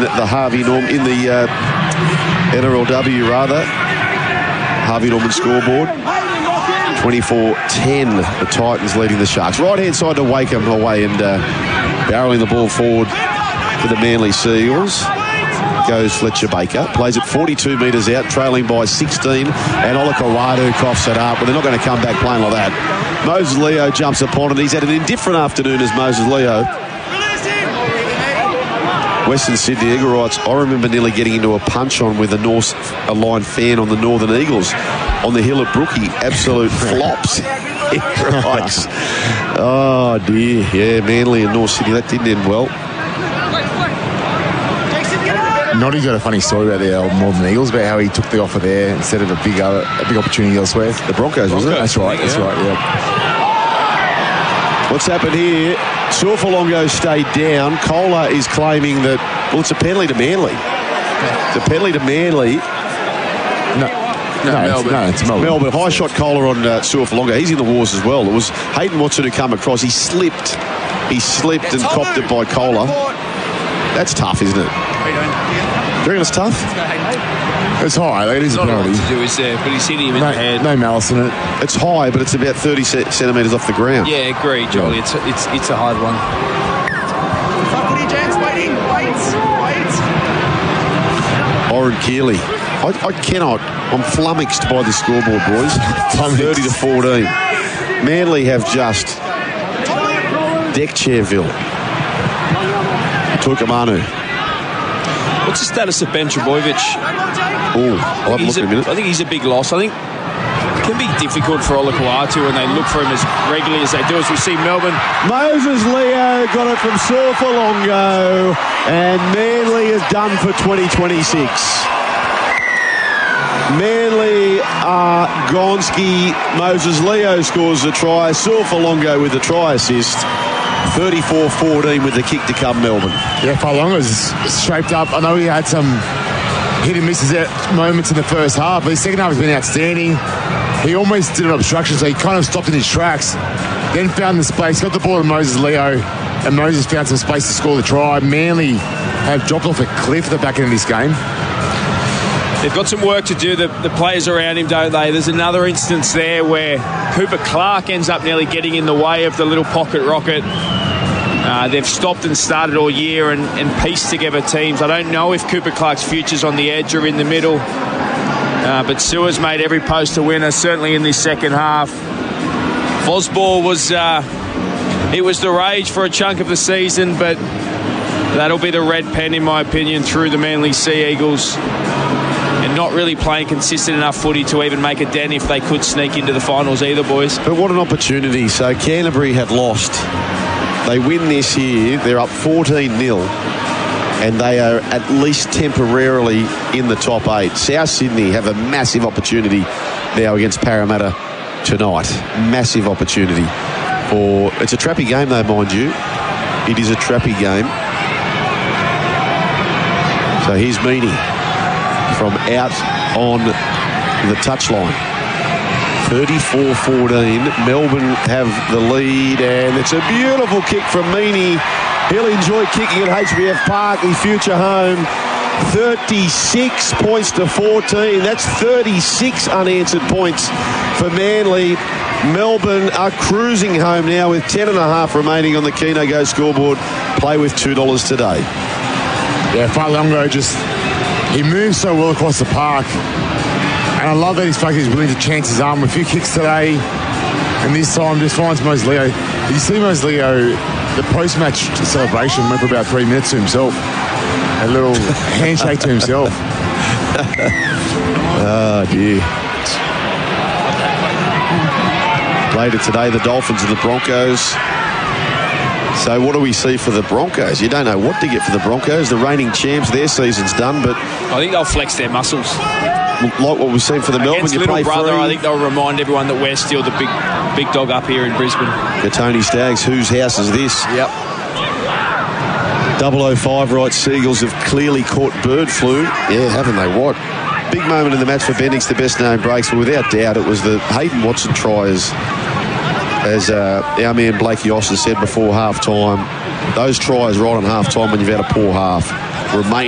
the NRLW rather. Harvey Norman scoreboard. 24-10, the Titans leading the Sharks. Right-hand side to Wakeham away and barreling the ball forward for the Manly Seagulls. Goes Fletcher Baker, plays it 42 metres out, trailing by 16, and Olakau'atu coughs it up, but they're not going to come back playing like that. Moses Leo jumps upon it. He's had an indifferent afternoon as Moses Leo. Western Sydney Eagle writes, I remember nearly getting into a punch-on with a line fan on the Northern Eagles on the hill at Brookie. Absolute flops. Right. Oh, dear. Yeah, Manly and North Sydney, that didn't end well. Noddy's got a funny story about the Northern Eagles, about how he took the offer there instead of a big opportunity elsewhere. The Broncos, wasn't it? That's right, yeah. What's happened here? Suafalongo stayed down. Kohler is claiming that, well, it's a penalty to Manly. It's a penalty to Manly. No, it's Melbourne. Melbourne. High shot Kohler on Suafalongo. He's in the wars as well. It was Hayden Watson who come across. He slipped and copped it by Kohler. That's tough, isn't it? Do you reckon it's tough? It's high. It is a penalty. Not a lot to do is there, but he's hitting him in the head. No malice in it. It's high, but it's about 30 centimetres off the ground. Yeah, agree, Jolly. It's a hard one. Oren Keeley. I cannot. I'm flummoxed by the scoreboard, boys. 30-14. Manly have just decked Chairville. Tuikamanu. What's the status of Ben Trebojevic? Oh, I'll have a look in a minute. I think he's a big loss. I think it can be difficult for Olakau'atu when they look for him as regularly as they do. As we see Melbourne. Moses Leo got it from Suafalongo, and Manly is done for 2026. Manly are Gonski. Moses Leo scores a try. Suafalongo with the try assist. 34-14 with the kick to come, Melbourne. Yeah, Fa'alonga's shaped up. I know he had some hit and misses at moments in the first half, but his second half has been outstanding. He almost did an obstruction, so he kind of stopped in his tracks, then found the space, got the ball to Moses Leo, and Moses found some space to score the try. Manly have dropped off a cliff at the back end of this game. They've got some work to do, the players around him, don't they? There's another instance there where Cooper Clark ends up nearly getting in the way of the little pocket rocket. They've stopped and started all year and pieced together teams. I don't know if Cooper Clark's future's on the edge or in the middle. But Sua's made every post a winner, certainly in this second half. Fosball was the rage for a chunk of the season, but that'll be the red pen, in my opinion, through the Manly Sea Eagles. And not really playing consistent enough footy to even make a dent if they could sneak into the finals either, boys. But what an opportunity. So Canterbury had lost. They win this year. They're up 14-0. And they are at least temporarily in the top 8. South Sydney have a massive opportunity now against Parramatta tonight. Massive opportunity. It's a trappy game, though, mind you. It is a trappy game. So here's Meaney from out on the touchline. 34-14. Melbourne have the lead, and it's a beautiful kick from Meaney. He'll enjoy kicking at HBF Park, his future home. 36 points to 14. That's 36 unanswered points for Manly. Melbourne are cruising home now with 10.5 remaining on the Keno Go scoreboard. Play with $2 today. Yeah, Fa'alongo he moves so well across the park. And I love that he's willing to chance his arm. A few kicks today, and this time just finds Moses Leo. Did you see Moses Leo, the post-match celebration went for about 3 minutes to himself. A little handshake to himself. Oh, dear. Later today, the Dolphins and the Broncos. So what do we see for the Broncos? You don't know what to get for the Broncos. The reigning champs, their season's done, but I think they'll flex their muscles. Like what we've seen for the Melbourne, against you little play brother, free. I think they'll remind everyone that we're still the big dog up here in Brisbane. The Tony Staggs, whose house is this? Yep. 005 writes, Seagulls have clearly caught bird flu. Yeah, haven't they? What? Big moment in the match for Bendix, the best known breaks, but without doubt it was the Hayden Watson try, as our man Blakey Austin said before half-time. Those tries right on half-time when you've had a poor half remain